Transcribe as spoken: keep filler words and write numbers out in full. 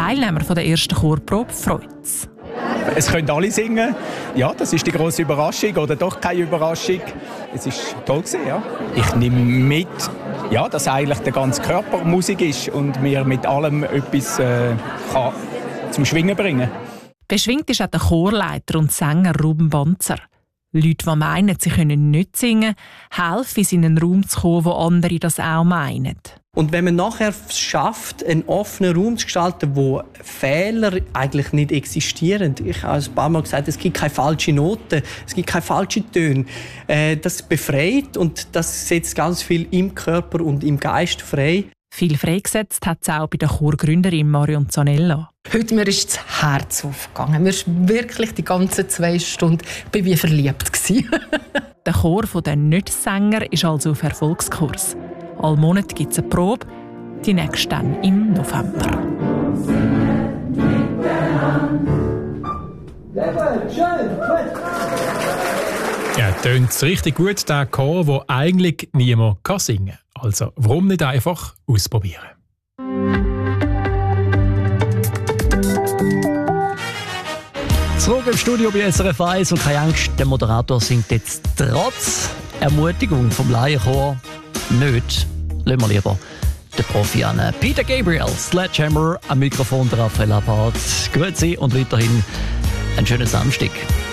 Teilnehmer der ersten Chorprobe freut es. Es können alle singen. Ja, das ist die grosse Überraschung oder doch keine Überraschung. Es ist toll gewesen, ja. Ich nehme mit, ja, dass eigentlich der ganze Körper Musik ist und mir mit allem etwas äh, kann zum Schwingen bringen. Beschwingt ist auch der Chorleiter und Sänger Ruben Banzer. Leute, die meinen, sie können nicht singen, helfen, in einen Raum zu kommen, wo andere das auch meinen. Und wenn man nachher schafft, einen offenen Raum zu gestalten, wo Fehler eigentlich nicht existieren. Ich habe ein paar Mal gesagt, es gibt keine falschen Noten, es gibt keine falschen Töne. Äh, das befreit und das setzt ganz viel im Körper und im Geist frei. Viel freigesetzt hat es auch bei der Chorgründerin Marion Zanella. Heute mir ist das Herz aufgegangen. Mir ist wirklich die ganzen zwei Stunden, ich war wie verliebt. Der Chor der Nicht-Sänger ist also auf Erfolgskurs. All Monat gibt es eine Probe, die nächste dann im November. Ja, tönt richtig gut, der Chor, der eigentlich niemand singen kann. Also, warum nicht einfach ausprobieren? Zurück im Studio bei S R F eins und keine Angst, der Moderator singt jetzt trotz Ermutigung vom Laienchor nicht. Lassen wir lieber den Profi an. Peter Gabriel, Sledgehammer, am Mikrofon der Raphael Abad. Grüezi und weiterhin einen schönen Samstag.